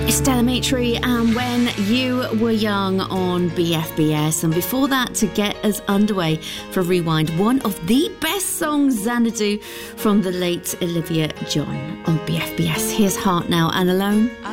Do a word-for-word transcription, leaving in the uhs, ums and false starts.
Stella Matry and When You Were Young on B F B S. And before that, to get us underway for Rewind, one of the best songs Xanadu from the late Olivia John on B F B S. Here's Heart Now and Alone.